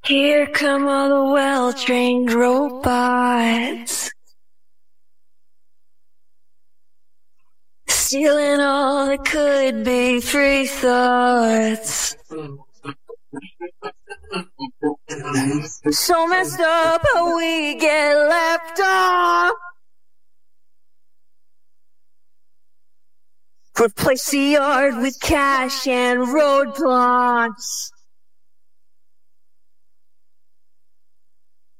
Here come all the well-trained robots, stealing all that could be free thoughts. So messed up how we get left off. Replace the yard with cash and roadblocks.